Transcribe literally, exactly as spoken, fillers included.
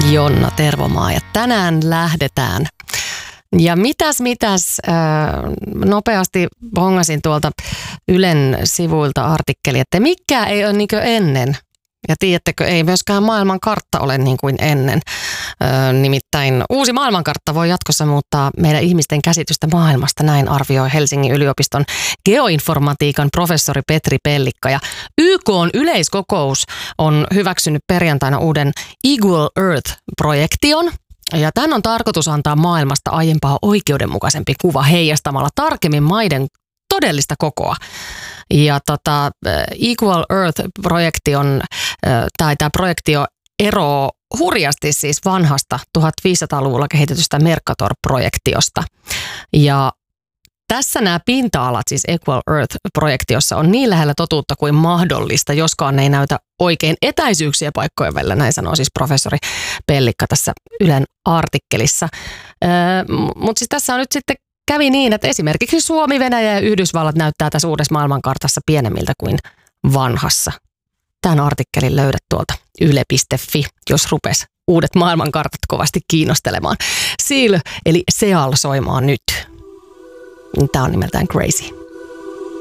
Jonna Tervomaa ja tänään lähdetään. Ja mitäs mitäs, äh, nopeasti bongasin tuolta Ylen sivuilta artikkeli, että mikä ei ole niin kuin ennen. Ja tiedättekö, ei myöskään maailmankartta ole niin kuin ennen. Ö, nimittäin uusi maailmankartta voi jatkossa muuttaa meidän ihmisten käsitystä maailmasta, näin arvioi Helsingin yliopiston geoinformatiikan professori Petri Pellikka. Ja Y K:n yleiskokous on hyväksynyt perjantaina uuden Equal Earth-projektion. Ja tämän on tarkoitus antaa maailmasta aiempaa oikeudenmukaisempi kuva heijastamalla tarkemmin maiden todellista kokoa. Ja tota, Equal Earth-projekti on, tai tämä projektio eroaa hurjasti siis vanhasta tuhatviisisataaluvulla kehitetystä Mercator-projektiosta. Ja tässä nämä pinta-alat, siis Equal Earth-projektiossa, on niin lähellä totuutta kuin mahdollista, joskaan ne ei näytä oikein etäisyyksiä paikkojen välillä, näin sanoo siis professori Pellikka tässä Ylen artikkelissa. Öö, Mutta siis tässä on nyt sitten kävi niin, että esimerkiksi Suomi, Venäjä ja Yhdysvallat näyttää tässä uudessa maailmankartassa pienemmiltä kuin vanhassa. Tämän artikkelin löydät tuolta yle piste fi, jos rupes uudet maailmankartat kovasti kiinnostelemaan. Seal eli Seal soimaan nyt. Tämä on nimeltään Crazy.